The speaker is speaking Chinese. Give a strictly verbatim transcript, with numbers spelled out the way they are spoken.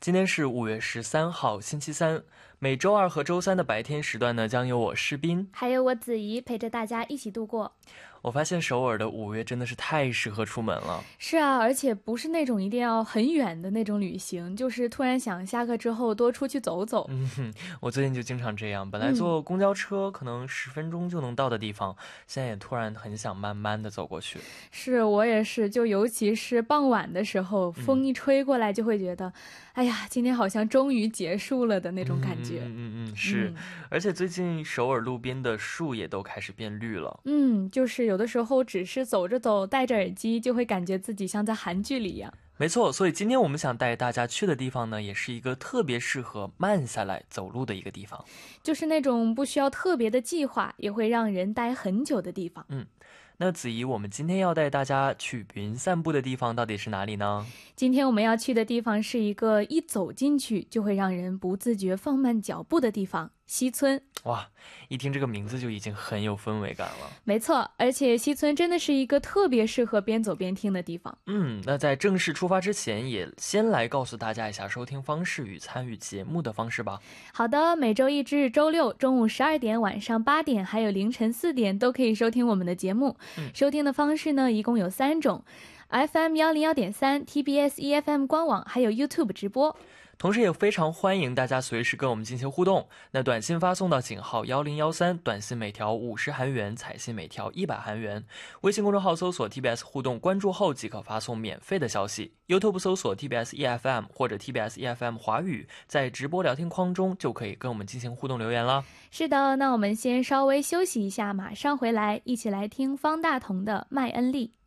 今天是五月十三号星期三，每周二和周三的白天时段呢，将由我诗斌还有我子怡陪着大家一起度过。 我发现首尔的五月真的是太适合出门了。 是啊，而且不是那种一定要很远的那种旅行，就是突然想下课之后多出去走走。 嗯哼，我最近就经常这样，本来坐公交车可能十分钟就能到的地方、嗯、现在也突然很想慢慢的走过去。 是，我也是，就尤其是傍晚的时候，风一吹过来就会觉得、嗯、哎呀，今天好像终于结束了的那种感觉。 嗯嗯嗯嗯，是、嗯、而且最近首尔路边的树也都开始变绿了。 嗯，就是有的时候只是走着走，戴着耳机，就会感觉自己像在韩剧里一样。 没错，所以今天我们想带大家去的地方呢，也是一个特别适合慢下来走路的一个地方， 就是那种不需要特别的计划，也会让人待很久的地方。 嗯，那子怡，我们今天要带大家去云散步的地方到底是哪里呢？ 今天我们要去的地方是一个一走进去就会让人不自觉放慢脚步的地方，西村。 哇，一听这个名字就已经很有氛围感了。 没错，而且西村真的是一个特别适合边走边听的地方。 嗯，那在正式出发之前，也先来告诉大家一下收听方式与参与节目的方式吧。 好的，每周一至日周六中午十二点、晚上八点还有凌晨四点都可以收听我们的节目、嗯、收听的方式呢一共有三种， F M 一零一点三 T B S E F M 官网还有 YouTube 直播。 同时也非常欢迎大家随时跟我们进行互动，那短信发送到井号一零一三，短信每条五十韩元，彩信每条一百韩元。微信公众号搜索 T B S 互动，关注后即可发送免费的消息。 YouTube 搜索 T B S E F M 或者 T B S E F M 华语，在直播聊天框中就可以跟我们进行互动留言了。 是的，那我们先稍微休息一下，马上回来，一起来听方大同的麦恩利。